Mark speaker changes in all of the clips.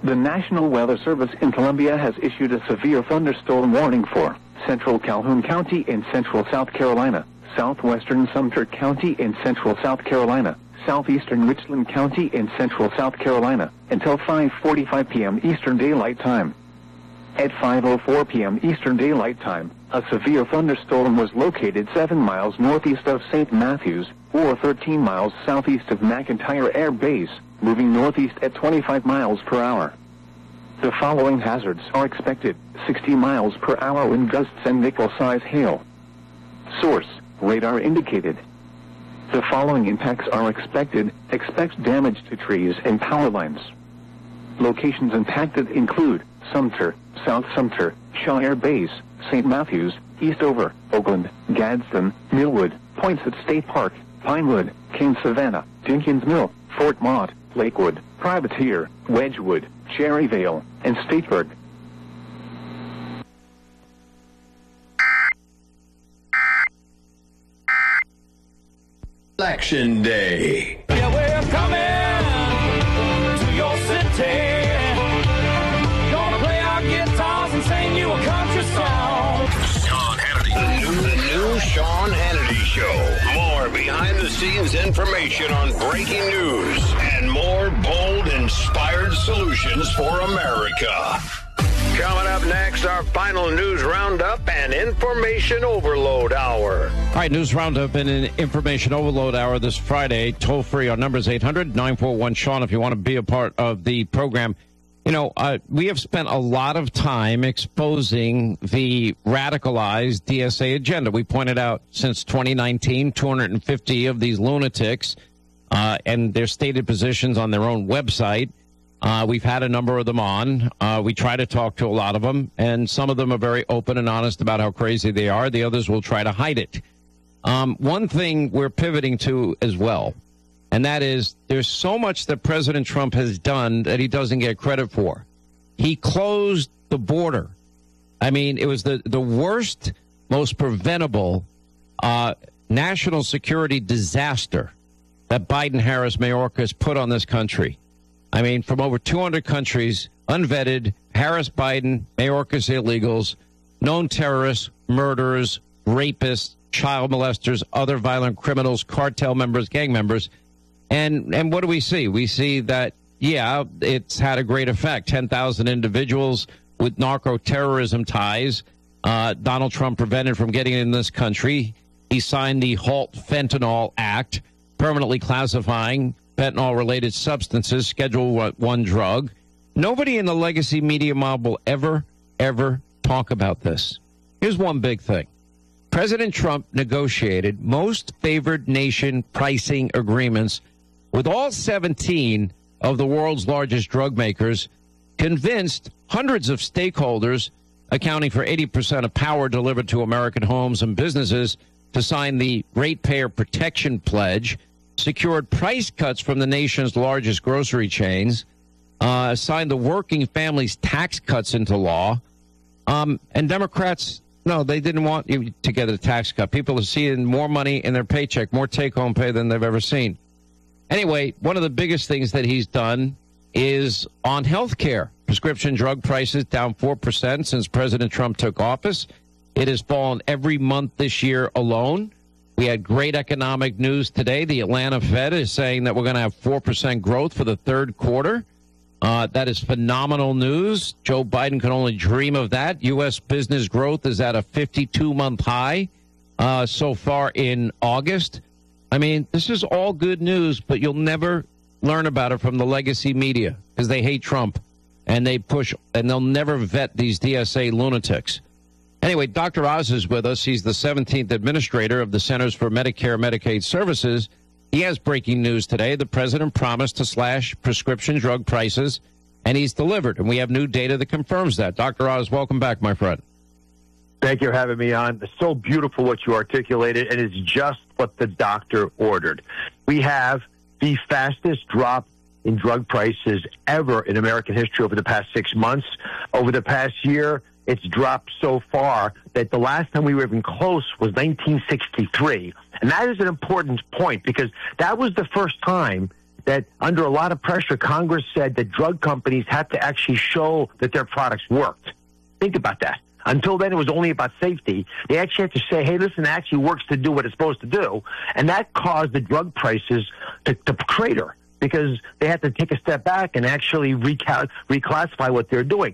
Speaker 1: The National Weather Service in Columbia has issued a severe thunderstorm warning for central Calhoun County in central South Carolina, southwestern Sumter County in central South Carolina, southeastern Richland County in central South Carolina, until 5:45 p.m. Eastern Daylight Time. At 5:04 p.m. Eastern Daylight Time, a severe thunderstorm was located 7 miles northeast of St. Matthews, or 13 miles southeast of McEntire Air Base, moving northeast at 25 miles per hour. The following hazards are expected: 60 miles per hour wind gusts and nickel-size hail. Source: radar indicated. The following impacts are expected. Expect damage to trees and power lines. Locations impacted include Sumter, South Sumter, Shaw Air Base, St. Matthews, Eastover, Oakland, Gadsden, Millwood, Poinsett State Park, Pinewood, Kane Savannah, Dinkins Mill, Fort Mott, Lakewood, Privateer, Wedgwood, Cherryvale, and Stateburg.
Speaker 2: Election Day.
Speaker 3: Yeah, we're coming to your city. Gonna play our guitars and sing you a country song.
Speaker 2: Sean Hannity. The new Sean Hannity Show. More behind-the-scenes information on breaking news and more bold, inspired solutions for America. Coming up next, our final news roundup and information overload hour.
Speaker 4: All right, news roundup and an information overload hour this Friday. Toll free. Our number is 800-941-SEAN if you want to be a part of the program. You know, we have spent a lot of time exposing the radicalized DSA agenda. We pointed out since 2019, 250 of these lunatics and their stated positions on their own website. We've had a number of them on. We try to talk to a lot of them, and some of them are very open and honest about how crazy they are. The others will try to hide it. One thing we're pivoting to as well, and that is there's so much that President Trump has done that he doesn't get credit for. He closed the border. I mean, it was the worst, most preventable national security disaster that Biden-Harris Mayorkas put on this country. I mean, from over 200 countries, unvetted, Harris-Biden, Mayorkas illegals, known terrorists, murderers, rapists, child molesters, other violent criminals, cartel members, gang members. And what do we see? We see that, yeah, it's had a great effect. 10,000 individuals with narco-terrorism ties. Donald Trump prevented from getting in this country. He signed the Halt Fentanyl Act, permanently classifying fentanyl-related substances, Schedule 1 drug. Nobody in the legacy media mob will ever talk about this. Here's one big thing. President Trump negotiated most favored nation pricing agreements with all 17 of the world's largest drug makers, convinced hundreds of stakeholders, accounting for 80% of power delivered to American homes and businesses, to sign the Ratepayer Protection Pledge, secured price cuts from the nation's largest grocery chains, signed the Working Families Tax Cuts into law, and Democrats, no, they didn't want you to get a tax cut. People are seeing more money in their paycheck, more take-home pay than they've ever seen. Anyway, one of the biggest things that he's done is on health care. Prescription drug prices down 4% since President Trump took office. It has fallen every month this year alone. We had great economic news today. The Atlanta Fed is saying that we're going to have 4% growth for the third quarter. That is phenomenal news. Joe Biden can only dream of that. U.S. business growth is at a 52-month high so far in August. I mean, this is all good news, but you'll never learn about it from the legacy media because they hate Trump and they push, and they'll never vet these DSA lunatics. Anyway, Dr. Oz is with us. He's the 17th administrator of the Centers for Medicare and Medicaid Services. He has breaking news today. The president promised to slash prescription drug prices, and he's delivered. And we have new data that confirms that. Dr. Oz, welcome back, my friend.
Speaker 5: Thank you for having me on. It's so beautiful what you articulated, and it's just what the doctor ordered. We have the fastest drop in drug prices ever in American history over the past 6 months. Over the past year, it's dropped so far that the last time we were even close was 1963. And that is an important point because that was the first time that under a lot of pressure, Congress said that drug companies had to actually show that their products worked. Think about that. Until then, it was only about safety. They actually had to say, hey, listen, it actually works to do what it's supposed to do. And that caused the drug prices to crater because they had to take a step back and actually reclassify what they're doing.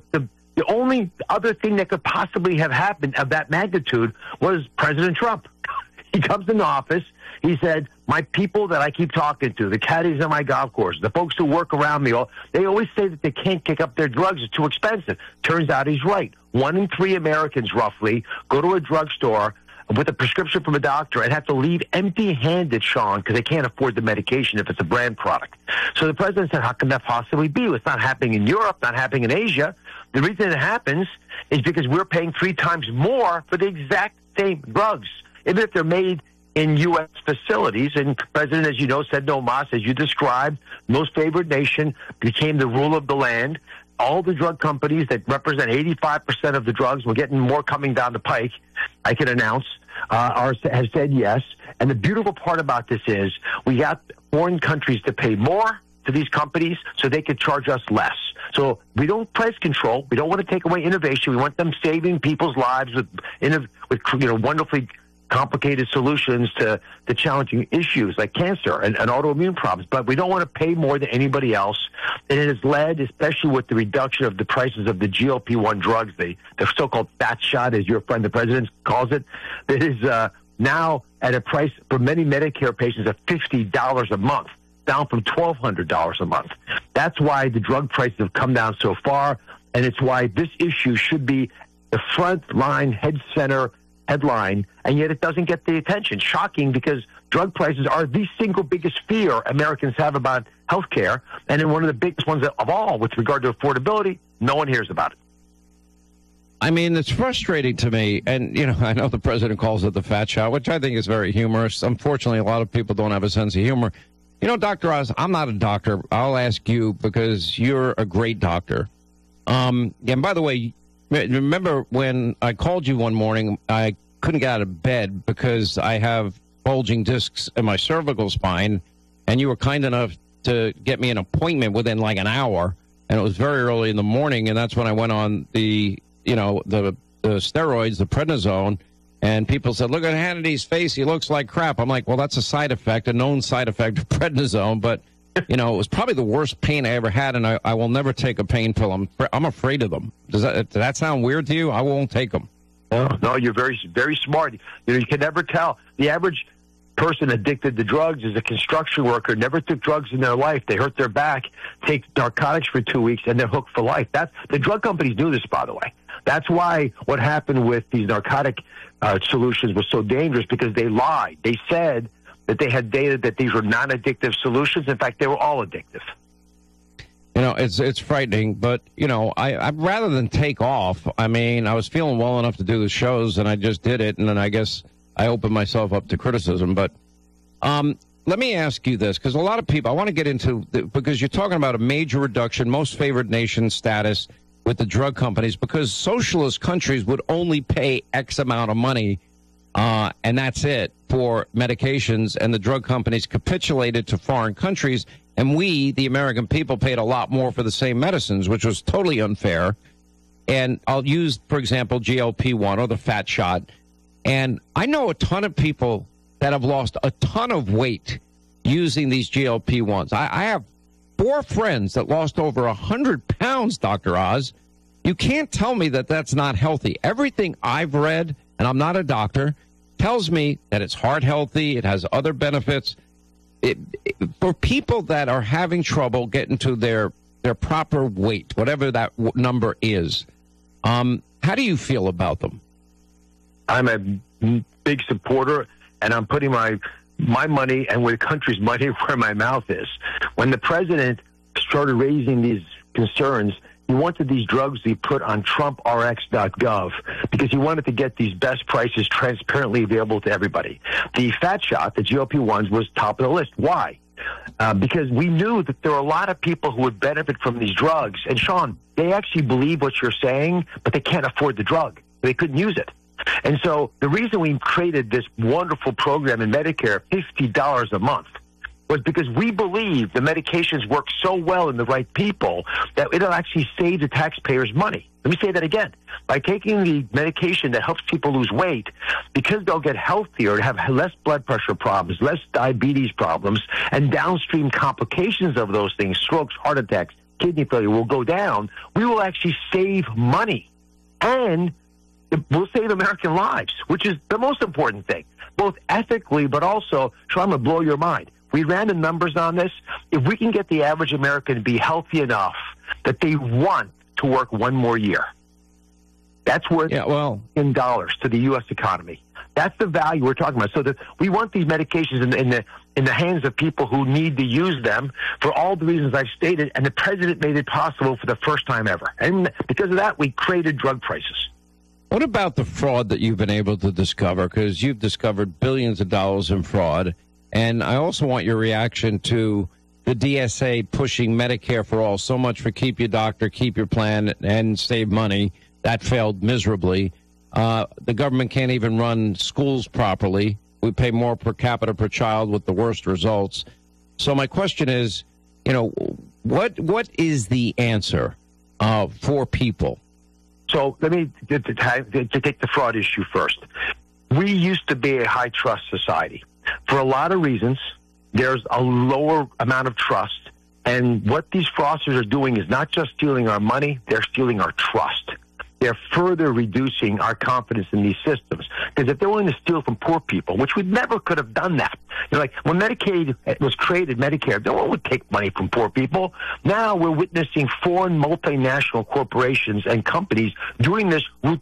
Speaker 5: The only other thing that could possibly have happened of that magnitude was President Trump. He comes into office. He said, my people that I keep talking to, the caddies on my golf course, the folks who work around me, they always say that they can't kick up their drugs. It's too expensive. Turns out he's right. 1 in 3 Americans, roughly, go to a drugstore with a prescription from a doctor and have to leave empty-handed, Sean, because they can't afford the medication if it's a brand product. So the president said, how can that possibly be? It's not happening in Europe, not happening in Asia. The reason it happens is because we're paying 3 times more for the exact same drugs, even if they're made in U.S. facilities. And the president, as you know, said no mas, as you described, most favored nation, became the rule of the land. All the drug companies that represent 85% of the drugs, we're getting more coming down the pike, I can announce, have said yes. And the beautiful part about this is we got foreign countries to pay more to these companies so they could charge us less. So we don't price control. We don't want to take away innovation. We want them saving people's lives with wonderfully complicated solutions to the challenging issues like cancer and autoimmune problems. But we don't want to pay more than anybody else. And it has led, especially with the reduction of the prices of the GLP-1 drugs, the so-called fat shot, as your friend the president calls it, that is now at a price for many Medicare patients of $50 a month, down from $1,200 a month. That's why the drug prices have come down so far, and it's why this issue should be the front line, headline, and yet it doesn't get the attention. Shocking, because drug prices are the single biggest fear Americans have about health care, and then one of the biggest ones of all with regard to affordability, no one hears about it.
Speaker 4: I mean, it's frustrating to me, and, I know the president calls it the fat shot, which I think is very humorous. Unfortunately, a lot of people don't have a sense of humor. Dr. Oz, I'm not a doctor. I'll ask you because you're a great doctor. And by the way, remember when I called you one morning, I couldn't get out of bed because I have bulging discs in my cervical spine, and you were kind enough to get me an appointment within like an hour, and it was very early in the morning, and that's when I went on the steroids, the prednisone, and people said, look at Hannity's face, he looks like crap. I'm like, well, that's a side effect, a known side effect of prednisone, but it was probably the worst pain I ever had, and I will never take a pain pill. I'm afraid of them. Does that sound weird to you? I won't take them.
Speaker 5: No, you're very, very smart. You can never tell. The average person addicted to drugs is a construction worker, never took drugs in their life. They hurt their back, take narcotics for 2 weeks, and they're hooked for life. The drug companies knew this, by the way. That's why what happened with these narcotic solutions was so dangerous, because they lied. They said that they had data that these were non-addictive solutions. In fact, they were all addictive.
Speaker 4: It's frightening, but, I'd rather than take off. I mean, I was feeling well enough to do the shows, and I just did it, and then I guess I opened myself up to criticism. But let me ask you this, because a lot of people, I want to get into, because you're talking about a major reduction, most favored nation status with the drug companies, because socialist countries would only pay X amount of money, and that's it, for medications, and the drug companies capitulated to foreign countries, and we, the American people, paid a lot more for the same medicines, which was totally unfair. And I'll use, for example, GLP-1 or the fat shot. And I know a ton of people that have lost a ton of weight using these GLP-1s. I have 4 friends that lost over 100 pounds, Dr. Oz. You can't tell me that that's not healthy. Everything I've read, and I'm not a doctor, tells me that it's heart healthy, it has other benefits. For people that are having trouble getting to their proper weight, whatever that number is, how do you feel about them?
Speaker 5: I'm a big supporter, and I'm putting my money and the country's money where my mouth is. When the president started raising these concerns, he wanted these drugs to be put on TrumpRx.gov because he wanted to get these best prices transparently available to everybody. The fat shot, the GLP-1s, was top of the list. Why? Because we knew that there were a lot of people who would benefit from these drugs. And, Sean, they actually believe what you're saying, but they can't afford the drug. They couldn't use it. And so the reason we created this wonderful program in Medicare, $50 a month, was because we believe the medications work so well in the right people that it'll actually save the taxpayers money. Let me say that again. By taking the medication that helps people lose weight, because they'll get healthier, have less blood pressure problems, less diabetes problems, and downstream complications of those things, strokes, heart attacks, kidney failure will go down, we will actually save money. And we'll save American lives, which is the most important thing, both ethically, but also, Sean, I'm going to blow your mind. We ran the numbers on this. If we can get the average American to be healthy enough that they want to work one more year, that's worth in dollars to the U.S. economy. That's the value we're talking about. So we want these medications in the hands of people who need to use them for all the reasons I've stated, and the president made it possible for the first time ever. And because of that, we created drug prices.
Speaker 4: What about the fraud that you've been able to discover? Because you've discovered billions of dollars in fraud. And I also want your reaction to the DSA pushing Medicare for all. So much for keep your doctor, keep your plan, and save money. That failed miserably. The government can't even run schools properly. We pay more per capita per child with the worst results. So my question is, what is the answer for people?
Speaker 5: So let me to take the fraud issue first. We used to be a high trust society. For a lot of reasons, there's a lower amount of trust. And what these fraudsters are doing is not just stealing our money, they're stealing our trust. They're further reducing our confidence in these systems. Because if they're willing to steal from poor people, which we never could have done that. Like when Medicaid was created, Medicare, no one would take money from poor people. Now we're witnessing foreign multinational corporations and companies doing this